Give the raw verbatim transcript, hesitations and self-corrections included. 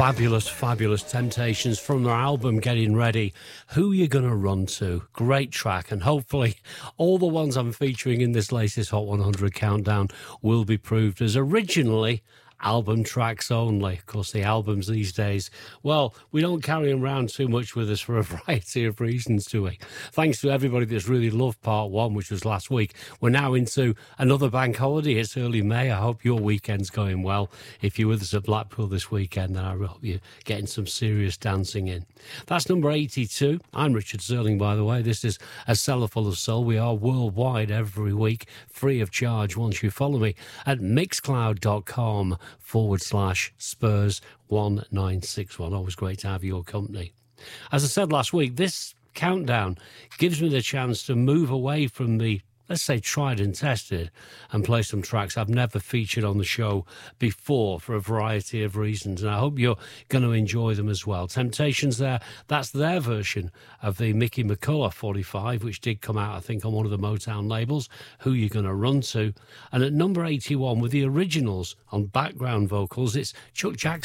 Fabulous, fabulous Temptations from their album Getting Ready. Who You Gonna Run To? Great track, and hopefully all the ones I'm featuring in this latest Hot one hundred countdown will be proved as originally album tracks only. Of course, the albums these days, well, we don't carry them around too much with us for a variety of reasons, do we? Thanks to everybody that's really loved part one, which was last week. We're now into another bank holiday. It's early May. I hope your weekend's going well. If you're with us at Blackpool this weekend, then I hope you're getting some serious dancing in. That's number eighty-two. I'm Richard Zerling, by the way. This is A Cellar Full of Soul. We are worldwide every week, free of charge once you follow me at mixcloud.com forward slash Spurs one nine six one. Always great to have your company. As I said last week, this countdown gives me the chance to move away from the, let's say, tried and tested and play some tracks I've never featured on the show before for a variety of reasons, and I hope you're going to enjoy them as well. Temptations there, that's their version of the Mickey McCullough forty-five, which did come out, I think, on one of the Motown labels, Who You Gonna Run To. And at number eighty-one, with the originals on background vocals, it's Chuck Jackson.